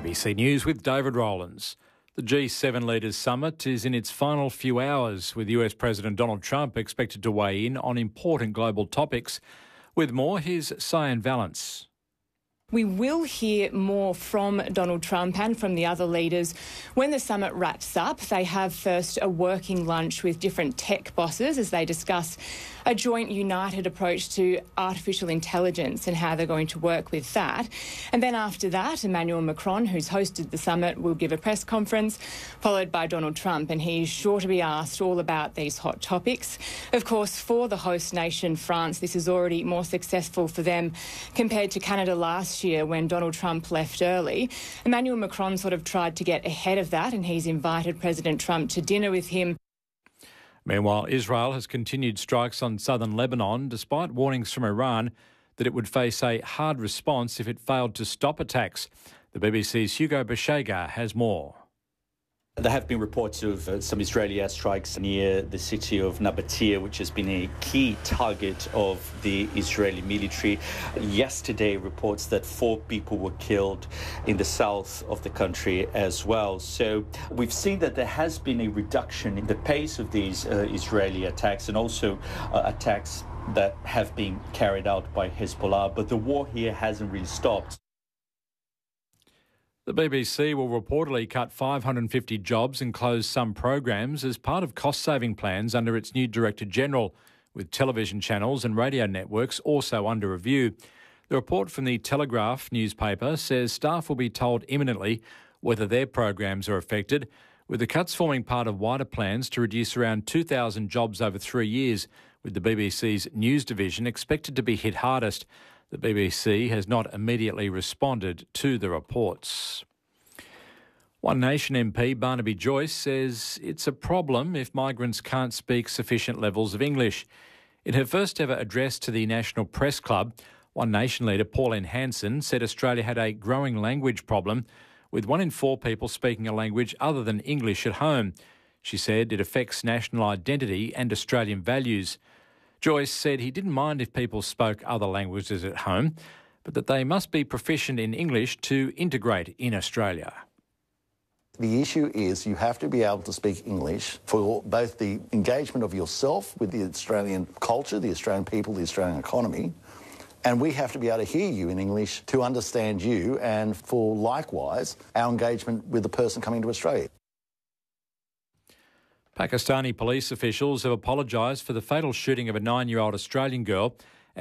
ABC News with David Rowlands. The G7 Leaders Summit is in its final few hours, with US President Donald Trump expected to weigh in on important global topics. With more, here's Cyan Valance. We will hear more from Donald Trump and from the other leaders when the summit wraps up. They have first a working lunch with different tech bosses as they discuss a joint united approach to artificial intelligence and how they're going to work with that. And then after that, Emmanuel Macron, who's hosted the summit, will give a press conference, followed by Donald Trump, and he's sure to be asked all about these hot topics. Of course, for the host nation, France, this is already more successful for them compared to Canada last year when Donald Trump left early. Emmanuel Macron sort of tried to get ahead of that, and he's invited President Trump to dinner with him. Meanwhile, Israel has continued strikes on southern Lebanon, despite warnings from Iran that it would face a hard response if it failed to stop attacks. The BBC's Hugo Bashega has more. There have been reports of some Israeli airstrikes near the city of Nabatea, which has been a key target of the Israeli military. Yesterday, reports that 4 people were killed in the south of the country as well. So we've seen that there has been a reduction in the pace of these Israeli attacks, and also attacks that have been carried out by Hezbollah. But the war here hasn't really stopped. The BBC will reportedly cut 550 jobs and close some programs as part of cost-saving plans under its new Director-General, with television channels and radio networks also under review. The report from the Telegraph newspaper says staff will be told imminently whether their programs are affected, with the cuts forming part of wider plans to reduce around 2,000 jobs over 3 years, with the BBC's news division expected to be hit hardest. The BBC has not immediately responded to the reports. One Nation MP Barnaby Joyce says it's a problem if migrants can't speak sufficient levels of English. In her first ever address to the National Press Club, One Nation leader Pauline Hanson said Australia had a growing language problem, with 1 in 4 people speaking a language other than English at home. She said it affects national identity and Australian values. Joyce said he didn't mind if people spoke other languages at home, but that they must be proficient in English to integrate in Australia. The issue is you have to be able to speak English for both the engagement of yourself with the Australian culture, the Australian people, the Australian economy, and we have to be able to hear you in English to understand you, and for likewise our engagement with the person coming to Australia. Pakistani police officials have apologised for the fatal shooting of a 9-year-old Australian girl